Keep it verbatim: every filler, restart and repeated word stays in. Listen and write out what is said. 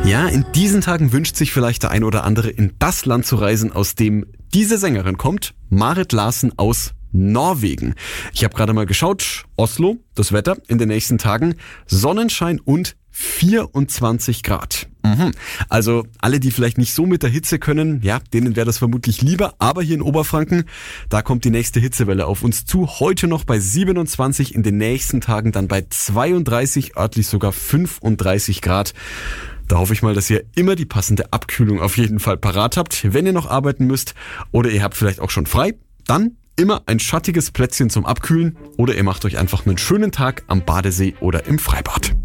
Ja, in diesen Tagen wünscht sich vielleicht der ein oder andere, in das Land zu reisen, aus dem diese Sängerin kommt, Marit Larsen aus Norwegen. Ich habe gerade mal geschaut, Oslo, das Wetter in den nächsten Tagen, Sonnenschein und vierundzwanzig Grad. Mhm. Also alle, die vielleicht nicht so mit der Hitze können, ja, denen wäre das vermutlich lieber. Aber hier in Oberfranken, da kommt die nächste Hitzewelle auf uns zu. Heute noch bei siebenundzwanzig, in den nächsten Tagen dann bei zweiunddreißig, örtlich sogar fünfunddreißig Grad. Da hoffe ich mal, dass ihr immer die passende Abkühlung auf jeden Fall parat habt, wenn ihr noch arbeiten müsst oder ihr habt vielleicht auch schon frei. Dann immer ein schattiges Plätzchen zum Abkühlen oder ihr macht euch einfach einen schönen Tag am Badesee oder im Freibad.